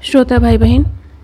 श्रोता भाई बहन,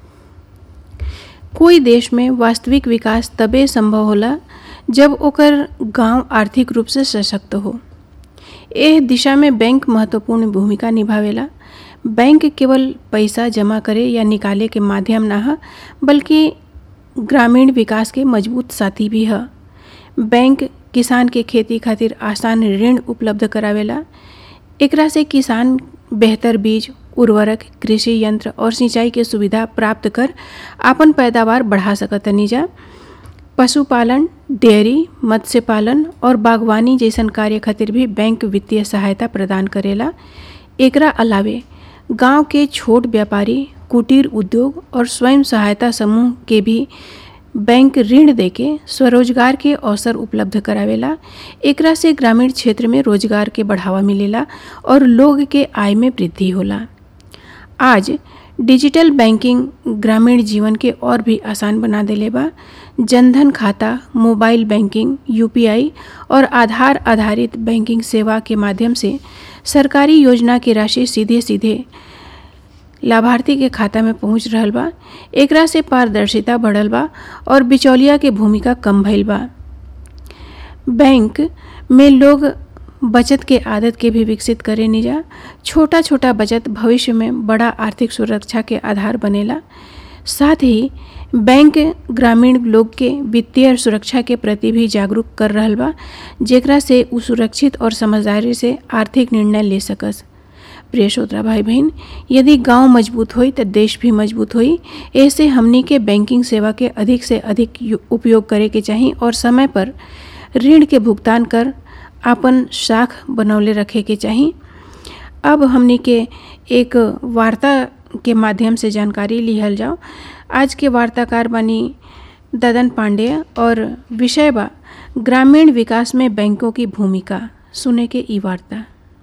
कोई देश में वास्तविक विकास तबे संभव होला जब ओकर गांव आर्थिक रूप से सशक्त हो। एह दिशा में बैंक महत्वपूर्ण भूमिका निभावेला। बैंक केवल पैसा जमा करे या निकाले के माध्यम ना ह, बल्कि ग्रामीण विकास के मजबूत साथी भी ह। बैंक किसान के खेती खातिर आसान ऋण उपलब्ध करावेला। एकरा से किसान बेहतर बीज, उर्वरक, कृषि यंत्र और सिंचाई के सुविधा प्राप्त कर आपन पैदावार बढ़ा सकतनी जा। पशुपालन, डेयरी, मत्स्य पालन और बागवानी जैसन कार्य खातिर भी बैंक वित्तीय सहायता प्रदान करेला। एकरा अलावे गांव के छोट व्यापारी, कुटीर उद्योग और स्वयं सहायता समूह के भी बैंक ऋण देके स्वरोजगार के अवसर उपलब्ध करावेला। एकरा से ग्रामीण क्षेत्र में रोजगार के बढ़ावा मिलेला और लोग के आय में वृद्धि होला। आज डिजिटल बैंकिंग ग्रामीण जीवन के और भी आसान बना देले बा। जनधन खाता, मोबाइल बैंकिंग, यूपीआई और आधार आधारित बैंकिंग सेवा के माध्यम से सरकारी योजना की राशि सीधे सीधे लाभार्थी के खाता में पहुंच रहल बा। एकरा से पारदर्शिता बढ़ल बा और बिचौलिया के भूमिका कम भइल बा। बैंक में लोग बचत के आदत के भी विकसित करे निजा। छोटा छोटा बचत भविष्य में बड़ा आर्थिक सुरक्षा के आधार बनेला। साथ ही बैंक ग्रामीण लोग के वित्तीय सुरक्षा के प्रति भी जागरूक कर रहल बा, जेकरा से उ सुरक्षित और समझदारी से आर्थिक निर्णय ले सकस। प्रिय श्रोता भाई बहन, यदि गांव मजबूत होई तो देश भी मजबूत होई। ऐसे हमनी के बैंकिंग सेवा के अधिक से अधिक उपयोग करे के चाही और समय पर ऋण के भुगतान कर आपन साख बनौले रखे के चाही। अब हमनी के एक वार्ता के माध्यम से जानकारी लिहल जाओ। आज के वार्ताकार बानी ददन पांडेय और विषय बा ग्रामीण विकास में बैंकों की भूमिका। सुने के ई वार्ता।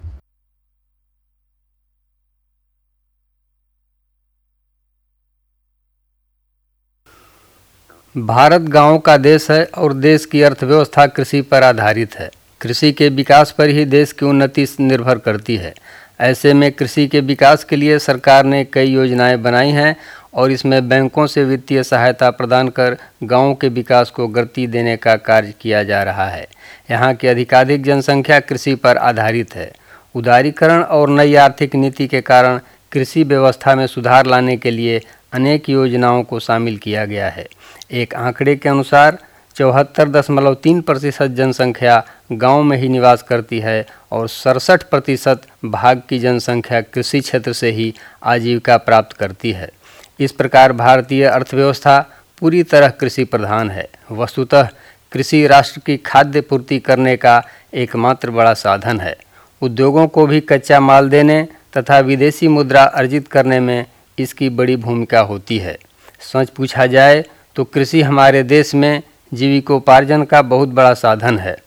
भारत गांवों का देश है और देश की अर्थव्यवस्था कृषि पर आधारित है। कृषि के विकास पर ही देश की उन्नति निर्भर करती है। ऐसे में कृषि के विकास के लिए सरकार ने कई योजनाएं बनाई हैं और इसमें बैंकों से वित्तीय सहायता प्रदान कर गांवों के विकास को गति देने का कार्य किया जा रहा है। यहाँ की अधिकाधिक जनसंख्या कृषि पर आधारित है। उदारीकरण और नई आर्थिक नीति के कारण कृषि व्यवस्था में सुधार लाने के लिए अनेक योजनाओं को शामिल किया गया है। एक आंकड़े के अनुसार 74.3% जनसंख्या गांव में ही निवास करती है और 67% भाग की जनसंख्या कृषि क्षेत्र से ही आजीविका प्राप्त करती है। इस प्रकार भारतीय अर्थव्यवस्था पूरी तरह कृषि प्रधान है। वस्तुतः कृषि राष्ट्र की खाद्य पूर्ति करने का एकमात्र बड़ा साधन है। उद्योगों को भी कच्चा माल देने तथा विदेशी मुद्रा अर्जित करने में इसकी बड़ी भूमिका होती है। सच पूछा जाए तो कृषि हमारे देश में जीविकोपार्जन का बहुत बड़ा साधन है।